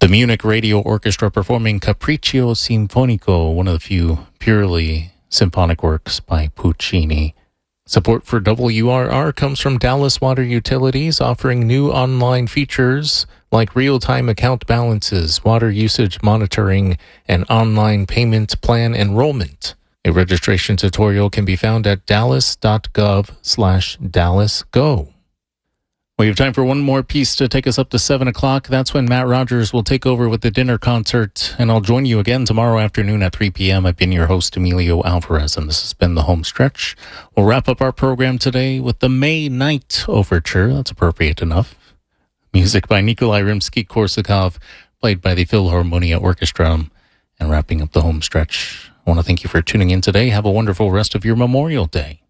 The Munich Radio Orchestra performing Capriccio Sinfonico, one of the few purely symphonic works by Puccini. Support for WRR comes from Dallas Water Utilities, offering new online features like real-time account balances, water usage monitoring, and online payment plan enrollment. A registration tutorial can be found at dallas.gov/DallasGo. We have time for one more piece to take us up to 7 o'clock. That's when Matt Rogers will take over with the dinner concert, and I'll join you again tomorrow afternoon at 3 p.m. I've been your host, Emilio Alvarez, and this has been The Home Stretch. We'll wrap up our program today with the May Night Overture. That's appropriate enough. Music by Nikolai Rimsky-Korsakov, played by the Philharmonia Orchestra, and wrapping up The Home Stretch. I want to thank you for tuning in today. Have a wonderful rest of your Memorial Day.